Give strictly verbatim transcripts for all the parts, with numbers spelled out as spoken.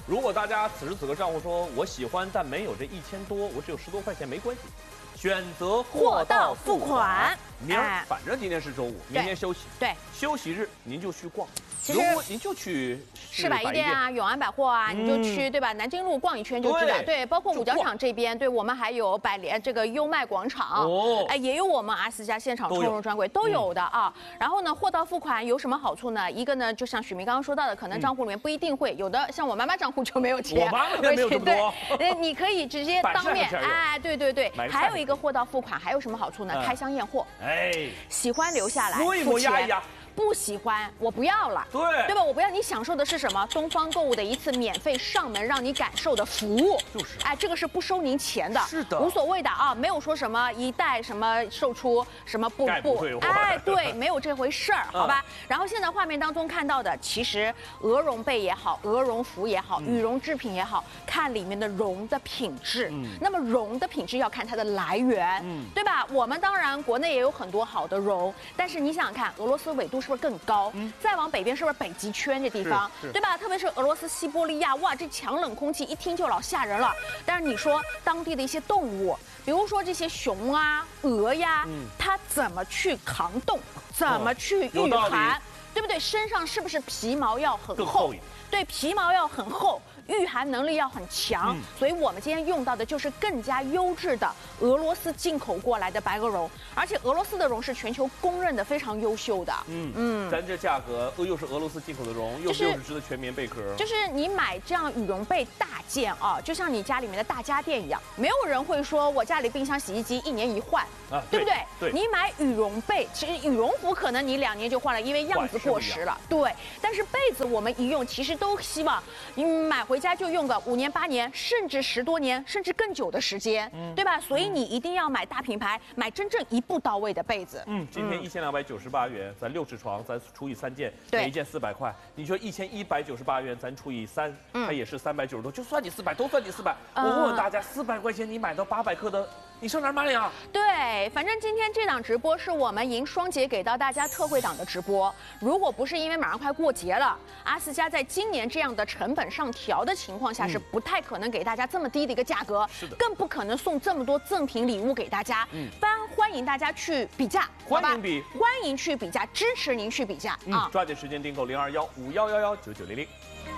如果大家此时此刻账户说我喜欢，但没有这一千多，我只有十多块钱，没关系，选择货到付款。明儿反正今天是周五，明天休息， 对， 休息日您就去逛。 其实您就去市百一店啊、永安百货啊，你就去对吧？南京路逛一圈就知道。对，包括五角场这边，对我们还有百联这个优麦广场，哦，哎，也有我们阿斯家现场充容专柜都有的啊。然后呢，货到付款有什么好处呢？一个呢，就像许明刚刚说到的，可能账户里面不一定会有的，像我妈妈账户就没有钱， 我妈妈也没有这么多。 对，你可以直接当面，哎，对对对。还有一个货到付款还有什么好处呢？开箱验货，哎，喜欢留下来付钱。 不喜欢，我不要了，对对吧？我不要，你享受的是什么？东方购物的一次免费上门让你感受的服务，就是，哎，这个是不收您钱的，是的，无所谓的啊，没有说什么一代什么售出什么不不，哎，对，没有这回事儿，好吧？然后现在画面当中看到的，其实鹅绒被也好，鹅绒服也好，羽绒制品也好，看里面的绒的品质，嗯，那么绒的品质要看它的来源，嗯，对吧？我们当然国内也有很多好的绒，但是你想想看，俄罗斯纬度是。 是不是更高？嗯，再往北边是不是北极圈这地方，对吧？特别是俄罗斯西伯利亚，哇，这强冷空气一听就老吓人了。但是你说当地的一些动物，比如说这些熊啊、鹅呀，嗯，它怎么去抗冻？怎么去御寒？对不对？身上是不是皮毛要很厚？对，皮毛要很厚。 御寒能力要很强，嗯、所以我们今天用到的就是更加优质的俄罗斯进口过来的白鹅绒，而且俄罗斯的绒是全球公认的非常优秀的。嗯嗯， 咱这价格又是俄罗斯进口的绒，又是六十支的全棉贝壳， 就是你买这样羽绒被大件啊，就像你家里面的大家电一样，没有人会说我家里冰箱、洗衣机一年一换，啊，对不对？对，你买羽绒被，其实羽绒服可能你两年就换了，因为样子过时了。对，但是被子我们一用，其实都希望你买回。 回家就用个五年、八年，甚至十多年，甚至更久的时间，嗯、对吧？所以你一定要买大品牌，买真正一步到位的被子。 嗯，今天一千两百九十八元，咱六尺床，咱除以三件，每一件四百块。你说一千一百九十八元，咱除以三，它也是三百九十多，就算你四百，都算你四百。我问问大家，四百块钱你买到八百克的？ 你上哪儿买呀？ 对，反正今天这档直播是我们迎双节给到大家特惠档的直播。如果不是因为马上快过节了，阿斯加在今年这样的成本上调的情况下，嗯、是不太可能给大家这么低的一个价格，是的，更不可能送这么多赠品礼物给大家。嗯，欢欢迎大家去比价， 欢迎比， 欢迎去比价，支持您去比价、 嗯、啊！抓紧时间订购零二幺五幺幺幺九九零零。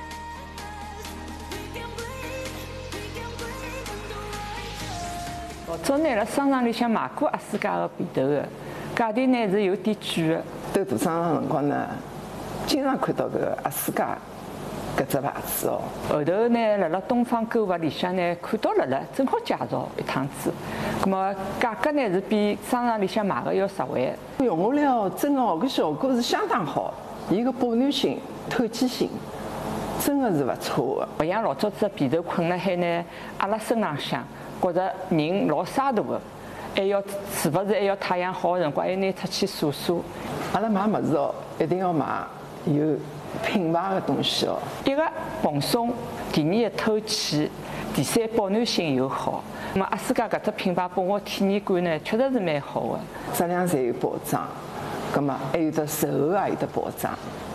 老早呢，辣商场里向买过阿斯加个被头个，价钿呢是有点贵个。 到大商场辰光呢，经常看到搿个阿斯加搿只牌子哦。 后头呢，辣辣东方购物里向呢看到了了，正好介绍一趟子。葛么价格呢是比商场里向买个要实惠。 用下来哦，真个哦，搿效果是相当好，伊个保暖性、透气性。 真的是不错的， 不像老早子被头困了海呢，阿拉身浪向觉着人老沙大的，还要是不是还要太阳好的辰光，还拿出去晒晒。 阿拉买物事哦，一定要买有品牌的东西哦。 第一个蓬松，第二个透气，第三保暖性又好。那么阿斯加搿只品牌拨我体验感呢，确实是蛮好的， 质量侪有保障，葛么还有得售后也有得保障。